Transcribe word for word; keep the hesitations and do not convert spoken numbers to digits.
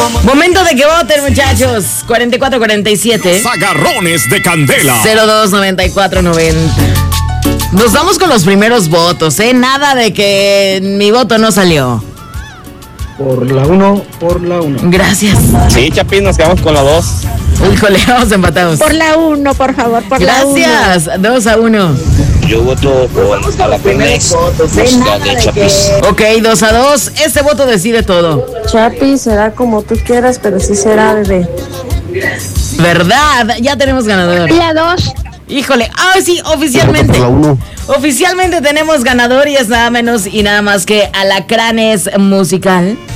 Momento de que voten, muchachos. cuarenta y cuatro cuarenta y siete. Agarrones de candela. cero dos noventa y cuatro noventa. Nos vamos con los primeros votos, ¿eh? Nada de que mi voto no salió. Por la uno, por la uno. Gracias. Sí, Chapín, nos quedamos con la dos. Híjole, vamos empatados. Por la uno, por favor, por la uno. Gracias. dos a uno. Yo voto por Jalapenex, música de Chapis. Ok, dos a dos. Ese voto decide todo. Chapi, será como tú quieras, pero sí será bebé. ¿Verdad? Ya tenemos ganador. La dos. Híjole, ah, sí, oficialmente. Oficialmente tenemos ganador y es nada menos y nada más que Alacranes Musical.